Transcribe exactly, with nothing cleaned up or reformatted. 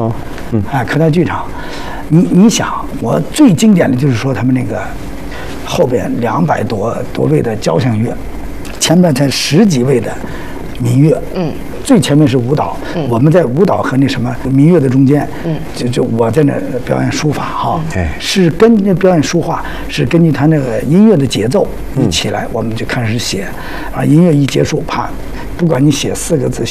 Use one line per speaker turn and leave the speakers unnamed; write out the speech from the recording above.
哦，
嗯，哎，科大剧场，你你想，我最经典的就是说他们那个后边两百多多位的交响乐，前面才十几位的民乐，嗯。最前面是舞蹈，嗯、我们在舞蹈和那什么民乐的中间，嗯，就就我在那表演书法哈，
哎、
是跟那表演书画是根据他那个音乐的节奏一起来，嗯、我们就开始写，啊，音乐一结束，啪，不管你写四个字。